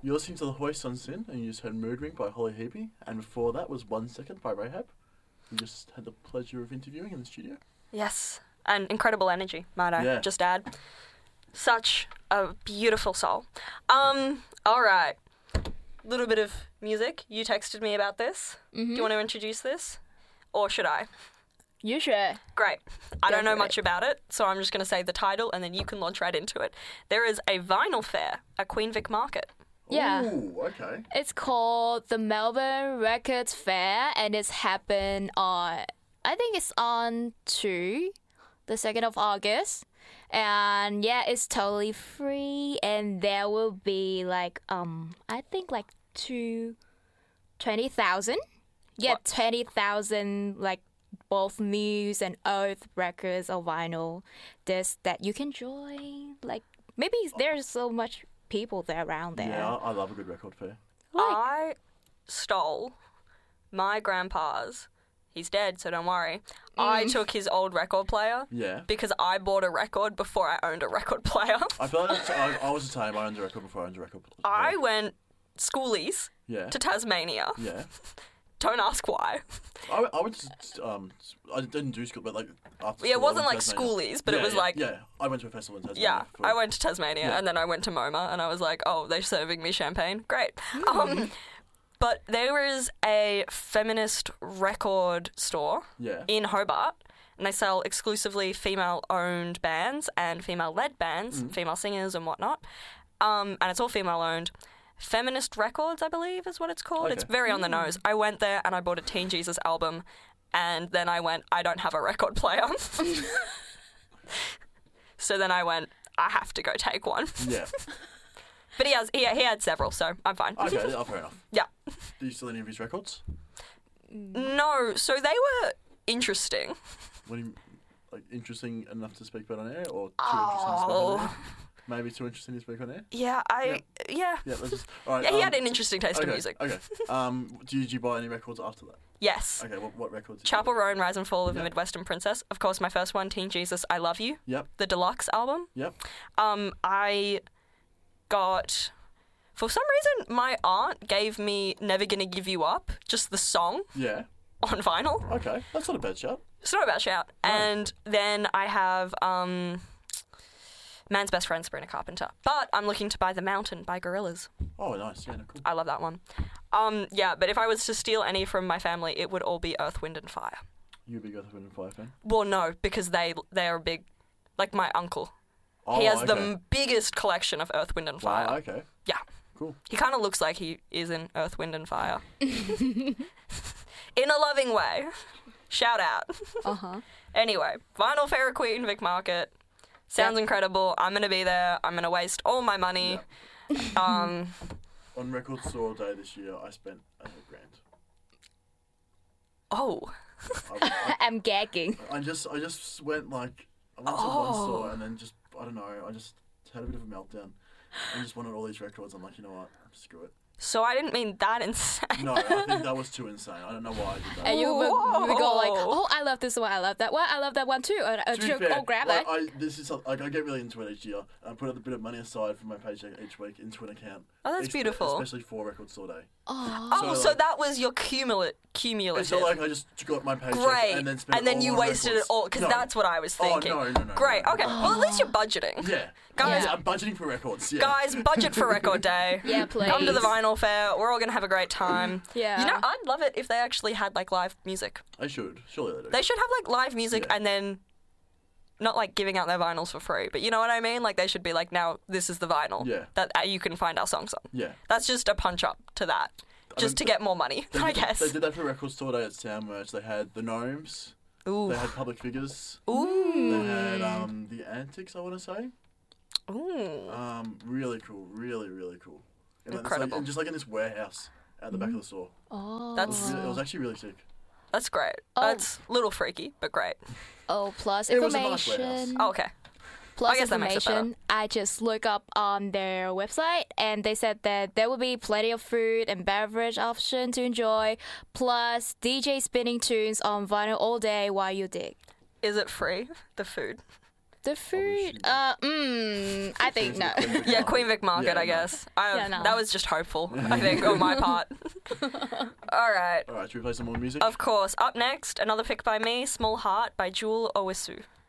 You're listening to The Hoist on Sin, and you just heard Mood Ring by Holly Heapy, and before that was 1 Second by Rahab. We just had the pleasure of interviewing in the studio. Yes, and incredible energy, might I just add. Such a beautiful soul. All right. Little bit of music. You texted me about this. Mm-hmm. Do you want to introduce this? Or should I? You should. Great. I don't know much about it, so I'm just going to say the title and then you can launch right into it. There is a vinyl fair at Queen Vic Market. Yeah. Ooh, okay. It's called the Melbourne Records Fair, and it's happened on, I think it's on the 2nd of August. And yeah, it's totally free, and there will be like, I think like 20,000. Yeah, What? 20,000 like both news and old records or vinyl discs that you can join. Like maybe there's so much people there around there. Yeah, I love a good record fair. I stole my grandpa's. He's dead, so don't worry. I took his old record player because I bought a record before I owned a record player. I feel like I was the same. I owned a record before I owned a record player. I went schoolies to Tasmania. Yeah. Don't ask why. I went to, I didn't do school, but like after school. Yeah, it wasn't I like went to Tasmania. schoolies, but it was like... Yeah, I went to a festival in Tasmania. Yeah, for- I went to Tasmania and then I went to MoMA and I was like, oh, they're serving me champagne. Great. But there is a feminist record store in Hobart, and they sell exclusively female-owned bands and female-led bands, female singers and whatnot. And it's all female-owned. Feminist Records, I believe, is what it's called. Okay. It's very on the nose. I went there and I bought a Teen Jesus album, and then I went, I don't have a record player. So then I went, I have to go take one. Yeah. But he had several, so I'm fine. Okay, fair enough. Yeah. Do you still any of his records? No, so they were interesting. What do you, like, interesting enough to speak about on air, or too interesting to speak on air? Maybe too interesting to speak on air? Yeah, Yeah, let's just... All right, yeah, he had an interesting taste in music. Okay. Did you buy any records after that? Yes. Okay, what records? Did Chapel you buy? Roan, Rise and Fall of the Midwestern Princess. Of course, my first one, Teen Jesus, I Love You. Yep. The deluxe album. Yep. I got... For some reason, my aunt gave me Never Gonna Give You Up, just the song, Yeah. on vinyl. Okay, that's not a bad shout. It's not a bad shout. No. And then I have Man's Best Friend, Sabrina Carpenter. But I'm looking to buy The Mountain by Gorillaz. Oh, nice. Yeah, no, cool. I love that one. Yeah, but if I was to steal any from my family, it would all be Earth, Wind and Fire. You a big Earth, Wind & Fire fan? Well, no, because they're a big... Like my uncle. Oh, He has okay. the biggest collection of Earth, Wind and Fire. Wow, okay. Yeah. Cool. He kind of looks like he is in Earth, Wind and Fire. In a loving way. Shout out. Uh-huh. Anyway, Vinyl Fair at Queen Vic Market. Sounds incredible. I'm going to be there. I'm going to waste all my money. On Record Store Day this year, I spent $100,000. Oh. I'm gagging. I just went like, I went to one store and then just, I don't know, I just had a bit of a meltdown and just wanted all these records. I'm like, you know what, screw it. So I didn't mean that insane. No, I think that was too insane. I don't know why I did that. And you would go like, Whoa. oh, I love this one, I love that one, I love that one too. To be fair, Grab like, that. I get really into it each year. I put a bit of money aside from my paycheck each week into an account. Oh, that's beautiful. Especially for Record Store Day. Oh. So like- that was your cumulative. It's not like I just got my paycheck Great. and then spent And then all you on wasted records. it all, because No. that's what I was thinking. Oh, no. Great, no. okay. Well, at least you're budgeting. Yeah. Guys- Yeah, I'm budgeting for records. Yeah. Guys, budget for Record Day. Yeah, please. Come to the vinyl fair. We're all going to have a great time. Yeah. You know, I'd love it if they actually had, like, live music. I should. Surely they do. They should have, like, live music Yeah. and then not, like, giving out their vinyls for free. But you know what I mean? Like, they should be like, now, this is the vinyl Yeah. that you can find our songs on. Yeah. That's just a punch-up to that. Just to get more money, I guess. They did that for Record Store Day at Sound Merch. They had the Gnomes. Ooh. They had Public Figures. Ooh. They had the Antics, I want to say. Ooh. Really cool. Really, really cool. And it's Incredible. and just like in this warehouse at the back of the store. Oh. That's It was actually really sick. That's great. Oh. That's a little freaky, but great. Oh, plus It was a nice information. Oh, okay. Plus I guess that makes it better. information, I just look up on their website and they said that there will be plenty of food and beverage option to enjoy, plus DJ spinning tunes on vinyl all day while you dig. Is it free, the food? The food, I think no. Yeah, Queen Vic Market, I guess. No. That was just hopeful, I think, on my part. All right. All right, should we play some more music? Of course. Up next, another pick by me, Small Heart by Jewel Owisu.